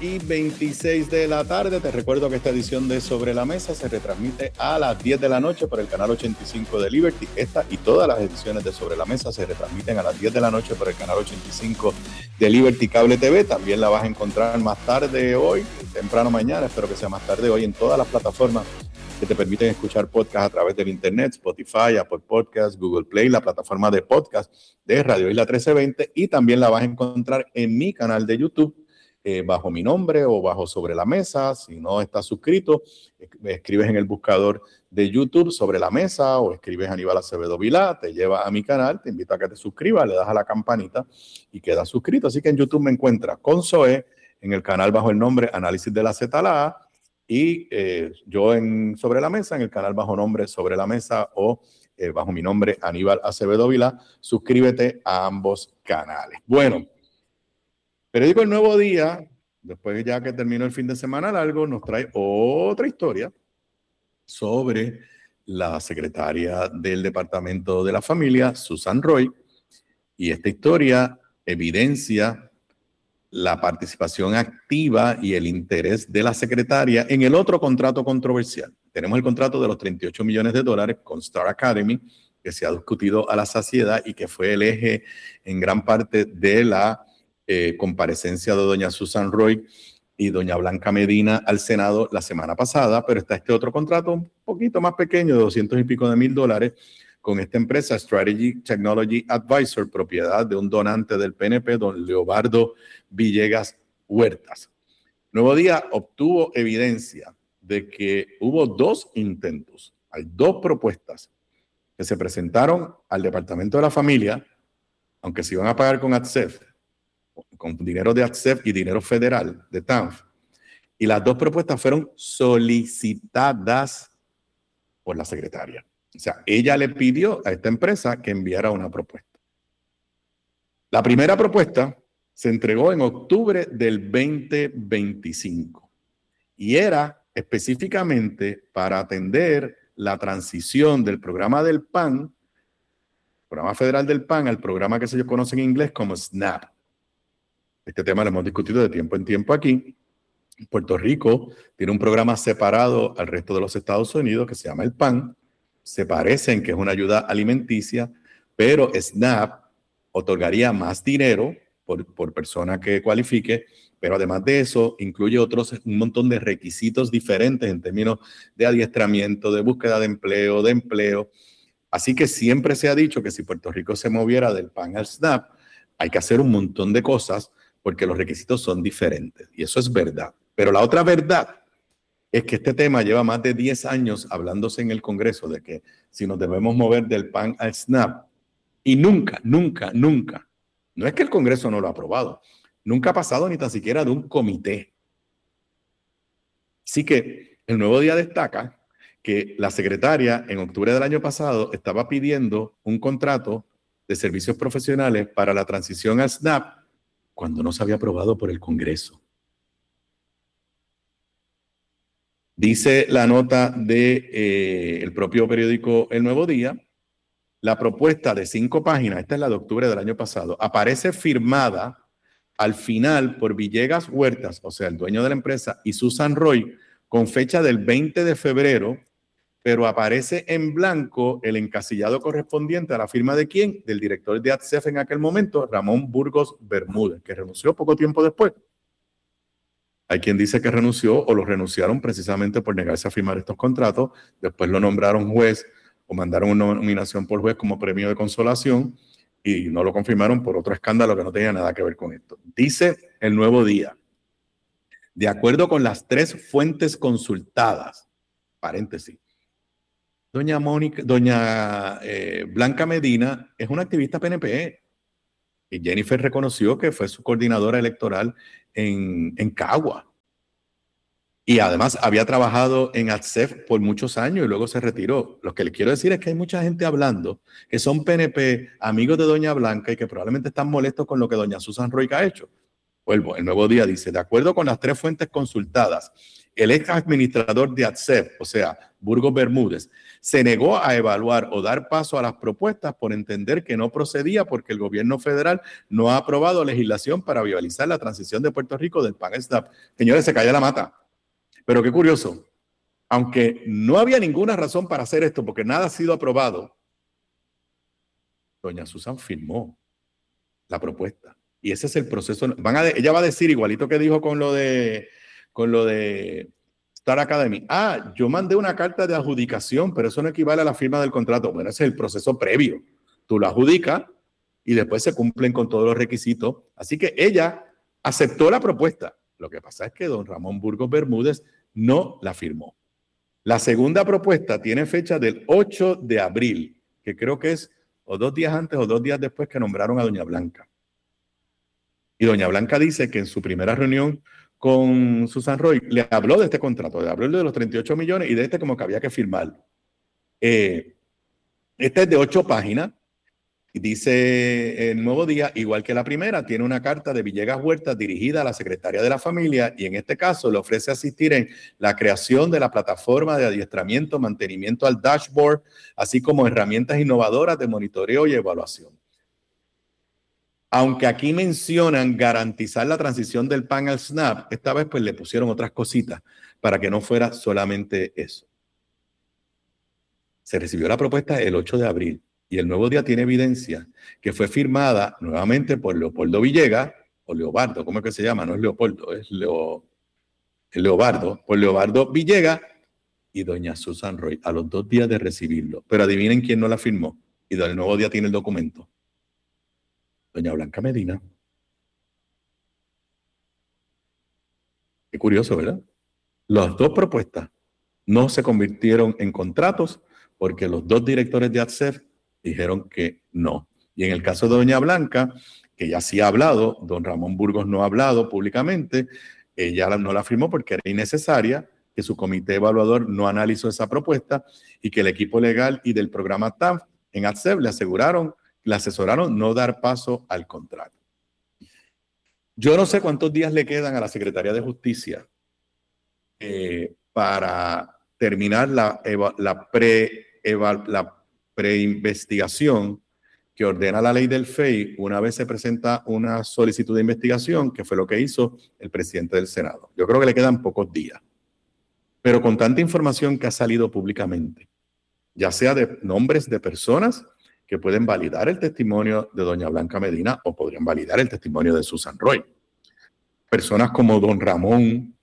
4:26 de la tarde. Te recuerdo que esta edición de Sobre la Mesa se retransmite a las 10 de la noche por el canal 85 de Liberty. Esta y todas las ediciones de Sobre la Mesa se retransmiten a las 10 de la noche por el canal 85 de Liberty Cable TV. También la vas a encontrar más tarde hoy, temprano mañana, espero que sea más tarde hoy, en todas las plataformas que te permiten escuchar podcast a través del internet, Spotify, Apple Podcasts, Google Play, la plataforma de podcast de Radio Isla 1320, y también la vas a encontrar en mi canal de YouTube, bajo mi nombre o bajo Sobre la Mesa. Si no estás suscrito, escribes en el buscador de YouTube Sobre la Mesa o escribes Aníbal Acevedo Vilá, te lleva a mi canal, te invito a que te suscribas, le das a la campanita y quedas suscrito. Así que en YouTube me encuentras con Zoe, en el canal bajo el nombre Análisis de la ZLA, y yo en Sobre la Mesa, en el canal bajo nombre Sobre la Mesa o bajo mi nombre Aníbal Acevedo Vilá. Suscríbete a ambos canales. Bueno, periódico El Nuevo Día, después ya que terminó el fin de semana largo, nos trae otra historia sobre la secretaria del Departamento de la Familia, Susan Roy, y esta historia evidencia la participación activa y el interés de la secretaria en el otro contrato controversial. Tenemos el contrato de los $38 millones con Star Academy, que se ha discutido a la saciedad y que fue el eje en gran parte de la comparecencia de doña Susan Roy y doña Blanca Medina al Senado la semana pasada, pero está este otro contrato un poquito más pequeño, de $200 y pico de mil, con esta empresa Strategy Technology Advisor, propiedad de un donante del PNP, don Leobardo Villegas Huertas. Nuevo Día obtuvo evidencia de que hubo dos intentos, hay dos propuestas que se presentaron al Departamento de la Familia, aunque se iban a pagar con ATSEF, con dinero de ATSEF y dinero federal de TANF, y las dos propuestas fueron solicitadas por la secretaria. O sea, ella le pidió a esta empresa que enviara una propuesta. La primera propuesta se entregó en octubre del 2025 y era específicamente para atender la transición del programa del PAN, programa federal del PAN, al programa que se conoce en inglés como SNAP. Este tema lo hemos discutido de tiempo en tiempo aquí. Puerto Rico tiene un programa separado al resto de los Estados Unidos que se llama el PAN. Se parece en que es una ayuda alimenticia, pero SNAP otorgaría más dinero por persona que cualifique, pero además de eso incluye un montón de requisitos diferentes en términos de adiestramiento, de búsqueda de empleo. Así que siempre se ha dicho que si Puerto Rico se moviera del PAN al SNAP, hay que hacer un montón de cosas porque los requisitos son diferentes. Y eso es verdad. Pero la otra verdad es que este tema lleva más de 10 años hablándose en el Congreso de que si nos debemos mover del PAN al SNAP, y nunca, no es que el Congreso no lo ha aprobado, nunca ha pasado ni tan siquiera de un comité. Así que el Nuevo Día destaca que la secretaria en octubre del año pasado estaba pidiendo un contrato de servicios profesionales para la transición al SNAP cuando no se había aprobado por el Congreso. Dice la nota del propio periódico El Nuevo Día, la propuesta de 5 páginas, esta es la de octubre del año pasado, aparece firmada al final por Villegas Huertas, o sea, el dueño de la empresa, y Susan Roy, con fecha del 20 de febrero, pero aparece en blanco el encasillado correspondiente a la firma de ¿quién? Del director de ATSEF en aquel momento, Ramón Burgos Bermúdez, que renunció poco tiempo después. Hay quien dice que renunció o lo renunciaron precisamente por negarse a firmar estos contratos. Después lo nombraron juez o mandaron una nominación por juez como premio de consolación y no lo confirmaron por otro escándalo que no tenía nada que ver con esto. Dice El Nuevo Día, de acuerdo con las 3 fuentes consultadas, paréntesis, doña Blanca Medina es una activista PNP y Jennifer reconoció que fue su coordinadora electoral en Cagua. Y además había trabajado en ATSEF por muchos años y luego se retiró. Lo que le quiero decir es que hay mucha gente hablando que son PNP, amigos de doña Blanca y que probablemente están molestos con lo que doña Susan Roy ha hecho. Vuelvo, El Nuevo Día dice, de acuerdo con las 3 fuentes consultadas, el ex administrador de ATSEF, o sea, Burgos Bermúdez, se negó a evaluar o dar paso a las propuestas por entender que no procedía porque el gobierno federal no ha aprobado legislación para viabilizar la transición de Puerto Rico del PAN-SNAP. Señores, se calla la mata. Pero qué curioso, aunque no había ninguna razón para hacer esto porque nada ha sido aprobado, doña Susan firmó la propuesta. Y ese es el proceso. Ella va a decir, igualito que dijo con lo de Star Academy, yo mandé una carta de adjudicación, pero eso no equivale a la firma del contrato. Bueno, ese es el proceso previo. Tú lo adjudicas y después se cumplen con todos los requisitos. Así que ella aceptó la propuesta. Lo que pasa es que don Ramón Burgos Bermúdez no la firmó. La segunda propuesta tiene fecha del 8 de abril, que creo que es o 2 días antes o 2 días después que nombraron a doña Blanca. Y doña Blanca dice que en su primera reunión con Susan Roy le habló de este contrato, le habló de los 38 millones y de este como que había que firmarlo. Este es de 8 páginas. Y dice El Nuevo Día, igual que la primera, tiene una carta de Villegas Huerta dirigida a la secretaria de la familia y en este caso le ofrece asistir en la creación de la plataforma de adiestramiento, mantenimiento al dashboard, así como herramientas innovadoras de monitoreo y evaluación. Aunque aquí mencionan garantizar la transición del PAN al SNAP, esta vez pues le pusieron otras cositas para que no fuera solamente eso. Se recibió la propuesta el 8 de abril. Y El Nuevo Día tiene evidencia que fue firmada nuevamente por Leopoldo Villegas, o Leobardo, ¿cómo es que se llama? No es Leopoldo, es Leobardo, por Leobardo Villegas y doña Susan Roy, a los 2 días de recibirlo. Pero adivinen quién no la firmó. Y El Nuevo Día tiene el documento. Doña Blanca Medina. Qué curioso, ¿verdad? Las 2 propuestas no se convirtieron en contratos porque los 2 directores de ATSEF dijeron que no. Y en el caso de doña Blanca, que ya sí ha hablado, don Ramón Burgos no ha hablado públicamente, ella no la firmó porque era innecesaria, que su comité evaluador no analizó esa propuesta y que el equipo legal y del programa TAF en ATSEF le asesoraron no dar paso al contrato. Yo no sé cuántos días le quedan a la Secretaría de Justicia para terminar la preinvestigación que ordena la ley del FEI una vez se presenta una solicitud de investigación, que fue lo que hizo el presidente del Senado. Yo creo que le quedan pocos días. Pero con tanta información que ha salido públicamente, ya sea de nombres de personas que pueden validar el testimonio de doña Blanca Medina o podrían validar el testimonio de Susan Roy. Personas como don Ramón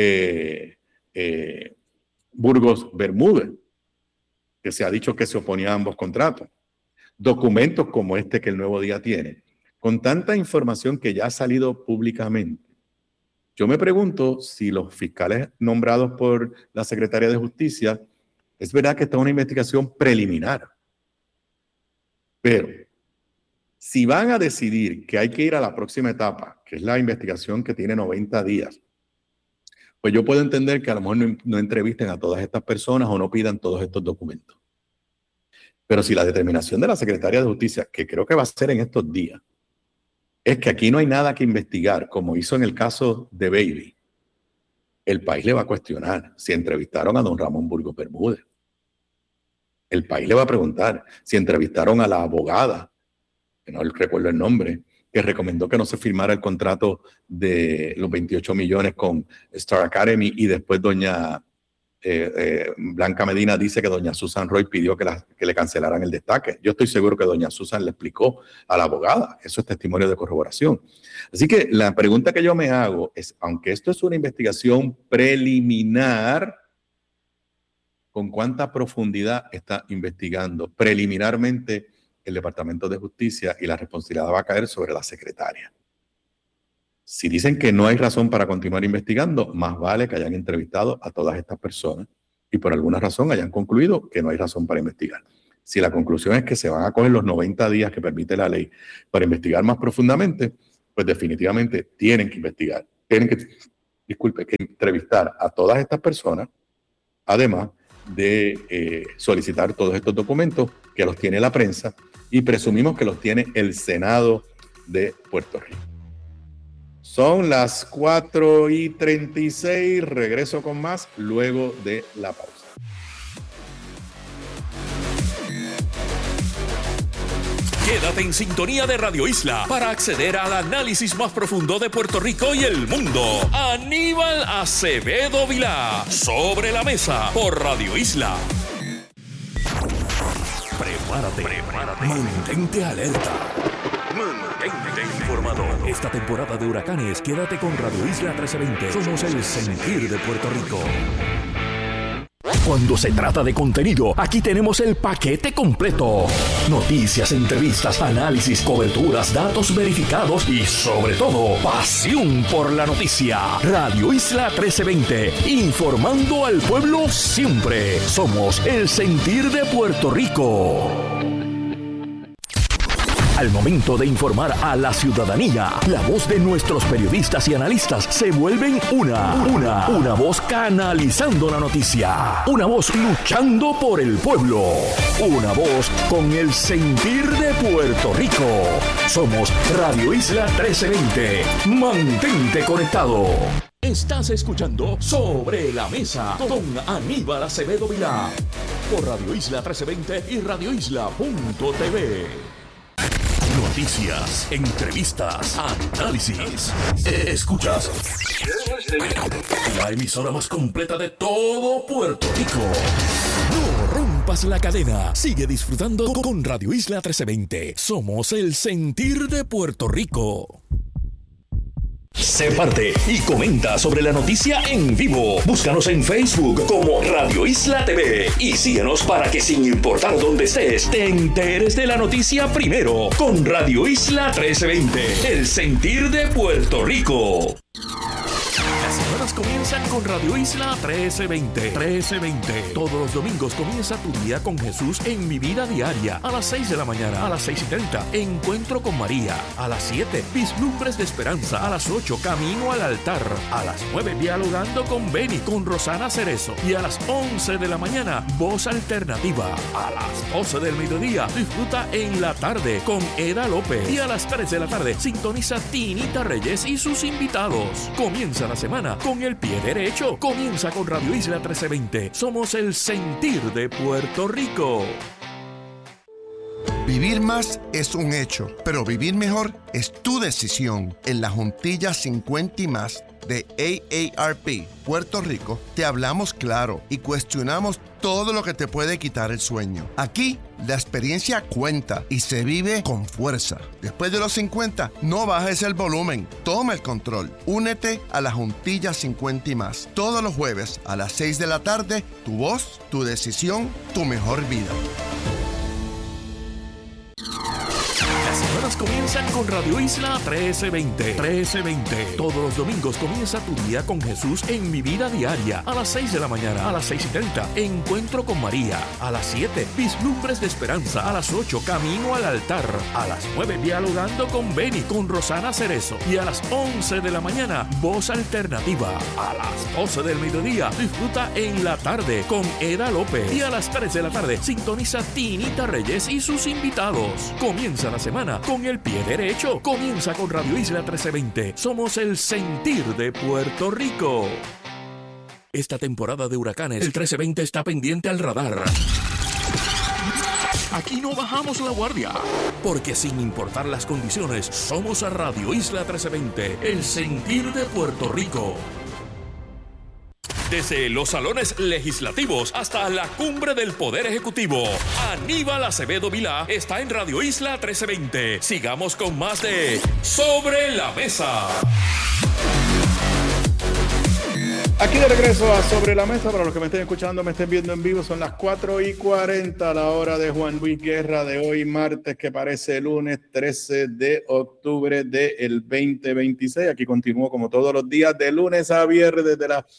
Burgos Bermúdez, que se ha dicho que se oponía a ambos contratos. Documentos como este que El Nuevo Día tiene. Con tanta información que ya ha salido públicamente, yo me pregunto si los fiscales nombrados por la Secretaría de Justicia, es verdad que está una investigación preliminar. Pero si van a decidir que hay que ir a la próxima etapa, que es la investigación que tiene 90 días, pues yo puedo entender que a lo mejor no entrevisten a todas estas personas o no pidan todos estos documentos. Pero si la determinación de la Secretaría de Justicia, que creo que va a ser en estos días, es que aquí no hay nada que investigar, como hizo en el caso de Bailey, el país le va a cuestionar si entrevistaron a don Ramón Burgos Bermúdez. El país le va a preguntar si entrevistaron a la abogada, que no recuerdo el nombre, que recomendó que no se firmara el contrato de los 28 millones con Star Academy y después doña Blanca Medina dice que doña Susan Roy pidió que le cancelaran el destaque. Yo estoy seguro que doña Susan le explicó a la abogada. Eso es testimonio de corroboración. Así que la pregunta que yo me hago es, aunque esto es una investigación preliminar, con cuánta profundidad está investigando. Preliminarmente, el Departamento de Justicia, y la responsabilidad va a caer sobre la secretaria. Si dicen que no hay razón para continuar investigando, más vale que hayan entrevistado a todas estas personas y por alguna razón hayan concluido que no hay razón para investigar. Si la conclusión es que se van a coger los 90 días que permite la ley para investigar más profundamente, pues definitivamente tienen que investigar. Tienen que entrevistar a todas estas personas, además de solicitar todos estos documentos que los tiene la prensa y presumimos que los tiene el Senado de Puerto Rico. Son las 4:36. Regreso con más luego de la pausa. Quédate en sintonía de Radio Isla para acceder al análisis más profundo de Puerto Rico y el mundo. Aníbal Acevedo Vilá, Sobre la Mesa, por Radio Isla. Prepárate. Mantente alerta. Mantente informado. Esta temporada de huracanes, quédate con Radio Isla 1320. Somos el sentir de Puerto Rico. Cuando se trata de contenido, aquí tenemos el paquete completo. Noticias, entrevistas, análisis, coberturas, datos verificados y, sobre todo, pasión por la noticia. Radio Isla 1320, informando al pueblo siempre. Somos el sentir de Puerto Rico. Al momento de informar a la ciudadanía, la voz de nuestros periodistas y analistas se vuelven una voz canalizando la noticia, una voz luchando por el pueblo, una voz con el sentir de Puerto Rico. Somos Radio Isla 1320. Mantente conectado. Estás escuchando Sobre la Mesa con Aníbal Acevedo Vilá por Radio Isla 1320 y radioisla.tv. Noticias, entrevistas, análisis. Escuchas la emisora más completa de todo Puerto Rico. No rompas la cadena. Sigue disfrutando con Radio Isla 1320. Somos el sentir de Puerto Rico. Sé parte y comenta sobre la noticia en vivo. Búscanos en Facebook como Radio Isla TV y síguenos para que, sin importar dónde estés, te enteres de la noticia primero con Radio Isla 1320, el sentir de Puerto Rico. Las semanas comienzan con Radio Isla 1320. Todos los domingos comienza tu día con Jesús en Mi Vida Diaria. A las 6 de la mañana, a las 6:30, Encuentro con María. A las 7, Vislumbres de Esperanza. A las 8, Camino al Altar. A las 9, Dialogando con Beni, con Rosana Cerezo. Y a las 11 de la mañana, Voz Alternativa. A las 12 del mediodía, disfruta En la Tarde con Eda López. Y a las 3 de la tarde, sintoniza Tinita Reyes y sus invitados. Comienza la semana con el pie derecho. Comienza con Radio Isla 1320. Somos el sentir de Puerto Rico. Vivir más es un hecho, pero vivir mejor es tu decisión. En la Juntilla 50 y más de AARP Puerto Rico, te hablamos claro y cuestionamos todo lo que te puede quitar el sueño. Aquí, la experiencia cuenta y se vive con fuerza. Después de los 50, no bajes el volumen. Toma el control. Únete a la Juntilla 50 y más. Todos los jueves a las 6 de la tarde, tu voz, tu decisión, tu mejor vida. Las semanas comienzan con Radio Isla 1320. Todos los domingos comienza tu día con Jesús en Mi Vida Diaria. A las 6 de la mañana, a las 6:30, Encuentro con María. A las 7, Vislumbres de Esperanza. A las 8, Camino al Altar. A las 9, Dialogando con Beni, con Rosana Cerezo. Y a las 11 de la mañana, Voz Alternativa. A las 12 del mediodía, disfruta En la Tarde con Eda López. Y a las 3 de la tarde, sintoniza Tinita Reyes y sus invitados. Comienza la semana con el pie derecho. Comienza con Radio Isla 1320. Somos el sentir de Puerto Rico. Esta temporada de huracanes, el 1320 está pendiente al radar. Aquí no bajamos la guardia, porque sin importar las condiciones, somos a Radio Isla 1320, el sentir de Puerto Rico. Desde los salones legislativos hasta la cumbre del Poder Ejecutivo, Aníbal Acevedo Vilá está en Radio Isla 1320. Sigamos con más de Sobre la Mesa. Aquí de regreso a Sobre la Mesa. Para los que me estén escuchando, me estén viendo en vivo, son las 4:40, la hora de Juan Luis Guerra de hoy, martes, que parece lunes 13 de octubre del 2026. Aquí continúo como todos los días, de lunes a viernes, desde las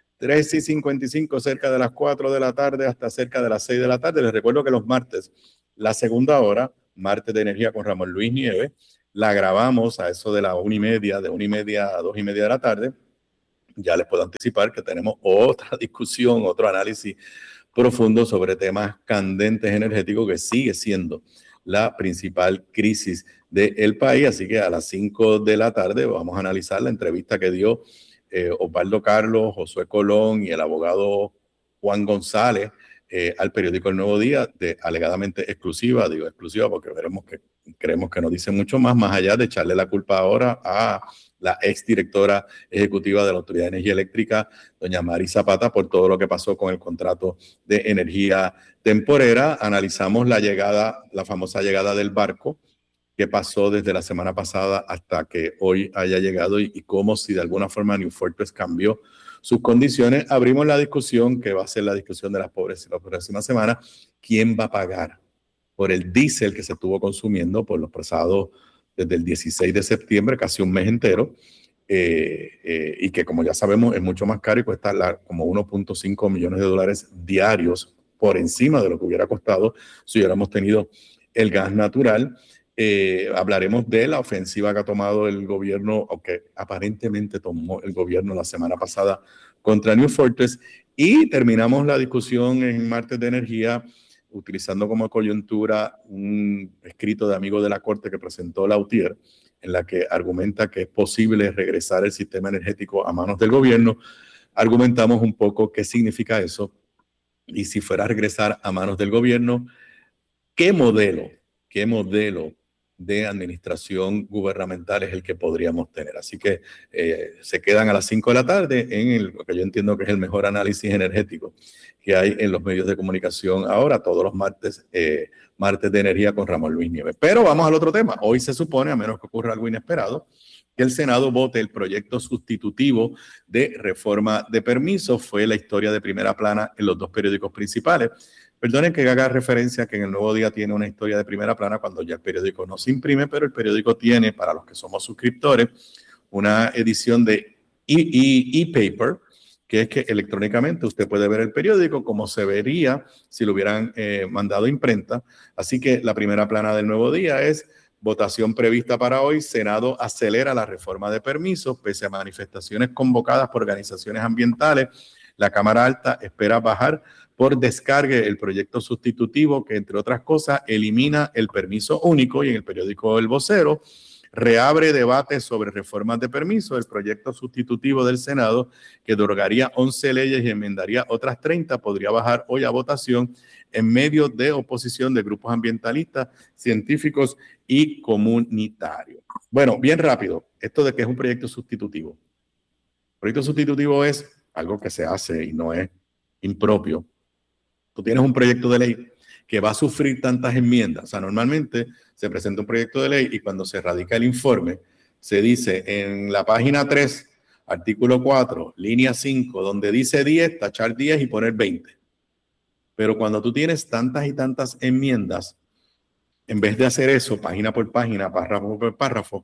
3:55, cerca de las 4 de la tarde, hasta cerca de las 6 de la tarde. Les recuerdo que los martes, la segunda hora, martes de energía con Ramón Luis Nieves, la grabamos a eso de las 1:30, de 1:30 a 2:30 de la tarde. Ya les puedo anticipar que tenemos otra discusión, otro análisis profundo sobre temas candentes energéticos, que sigue siendo la principal crisis del país. Así que a las 5 de la tarde vamos a analizar la entrevista que dio Osvaldo Carlos, Josué Colón y el abogado Juan González al periódico El Nuevo Día, alegadamente exclusiva. Digo exclusiva porque creemos que no dice mucho más allá de echarle la culpa ahora a la exdirectora ejecutiva de la Autoridad de Energía Eléctrica, doña Mari Zapata, por todo lo que pasó con el contrato de energía temporera. Analizamos la famosa llegada del barco, que pasó desde la semana pasada hasta que hoy haya llegado y cómo, si de alguna forma New Fortress cambió sus condiciones. Abrimos la discusión, que va a ser la discusión de las pobres la próxima semana. ¿Quién va a pagar por el diésel que se estuvo consumiendo por los pasados desde el 16 de septiembre, casi un mes entero, y que, como ya sabemos, es mucho más caro y cuesta como 1.5 millones de dólares diarios, por encima de lo que hubiera costado si hubiéramos tenido el gas natural? Hablaremos de la ofensiva que ha tomado el gobierno, o que aparentemente tomó el gobierno la semana pasada contra New Fortress, y terminamos la discusión en Martes de Energía utilizando como coyuntura un escrito de amigo de la Corte que presentó Lautier, en la que argumenta que es posible regresar el sistema energético a manos del gobierno. Argumentamos un poco qué significa eso, y si fuera a regresar a manos del gobierno, qué modelo de administración gubernamental es el que podríamos tener. Así que se quedan a las 5 de la tarde en lo que yo entiendo que es el mejor análisis energético que hay en los medios de comunicación ahora, todos los martes, martes de energía con Ramón Luis Nieves. Pero vamos al otro tema. Hoy se supone, a menos que ocurra algo inesperado, que el Senado vote el proyecto sustitutivo de reforma de permisos. Fue la historia de primera plana en los dos periódicos principales. Perdonen que haga referencia que en El Nuevo Día tiene una historia de primera plana cuando ya el periódico no se imprime, pero el periódico tiene, para los que somos suscriptores, una edición de e-paper, que es que electrónicamente usted puede ver el periódico como se vería si lo hubieran mandado a imprenta. Así que la primera plana del Nuevo Día es: votación prevista para hoy, Senado acelera la reforma de permisos, pese a manifestaciones convocadas por organizaciones ambientales. La Cámara Alta espera bajar por descargue el proyecto sustitutivo que, entre otras cosas, elimina el permiso único, y en el periódico El Vocero reabre debate sobre reformas de permiso. El proyecto sustitutivo del Senado, que derogaría 11 leyes y enmendaría otras 30, podría bajar hoy a votación en medio de oposición de grupos ambientalistas, científicos y comunitarios. Bueno, bien rápido, esto de que es un proyecto sustitutivo. El proyecto sustitutivo es algo que se hace y no es impropio. Tú tienes un proyecto de ley que va a sufrir tantas enmiendas. O sea, normalmente se presenta un proyecto de ley y cuando se radica el informe, se dice en la página 3, artículo 4, línea 5, donde dice 10, tachar 10 y poner 20. Pero cuando tú tienes tantas y tantas enmiendas, en vez de hacer eso, página por página, párrafo por párrafo,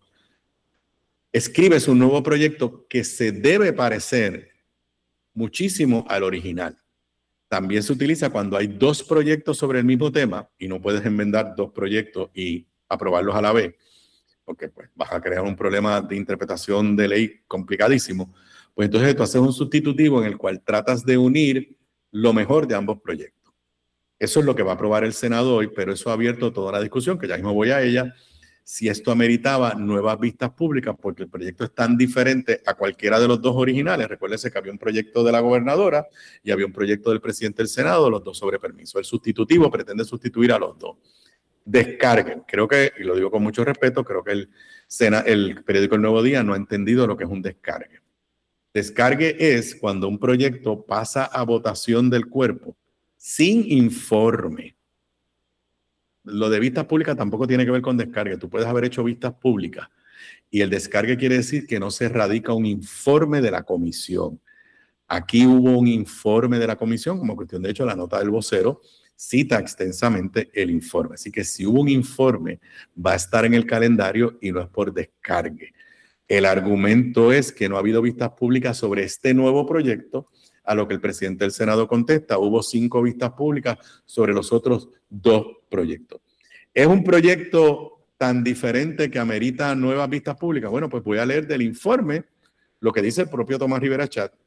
escribes un nuevo proyecto que se debe parecer muchísimo al original. También se utiliza cuando hay dos proyectos sobre el mismo tema y no puedes enmendar dos proyectos y aprobarlos a la vez, porque pues vas a crear un problema de interpretación de ley complicadísimo. Pues entonces tú haces un sustitutivo en el cual tratas de unir lo mejor de ambos proyectos. Eso es lo que va a aprobar el Senado hoy, pero eso ha abierto toda la discusión, que ya mismo voy a ella, si esto ameritaba nuevas vistas públicas, porque el proyecto es tan diferente a cualquiera de los dos originales. Recuérdense que había un proyecto de la gobernadora y había un proyecto del presidente del Senado, los dos sobre permiso. El sustitutivo pretende sustituir a los dos. Descarguen. Creo que, y lo digo con mucho respeto, creo que el periódico El Nuevo Día no ha entendido lo que es un descargue. Descargue es cuando un proyecto pasa a votación del cuerpo sin informe. Lo de vistas públicas tampoco tiene que ver con descargue. Tú puedes haber hecho vistas públicas y el descargue quiere decir que no se radica un informe de la comisión. Aquí hubo un informe de la comisión, como cuestión de hecho la nota del vocero cita extensamente el informe. Así que si hubo un informe, va a estar en el calendario y no es por descargue. El argumento es que no ha habido vistas públicas sobre este nuevo proyecto, a lo que el presidente del Senado contesta, hubo 5 vistas públicas sobre los otros 2 proyectos. ¿Es un proyecto tan diferente que amerita nuevas vistas públicas? Bueno, pues voy a leer del informe lo que dice el propio Tomás Rivera Chat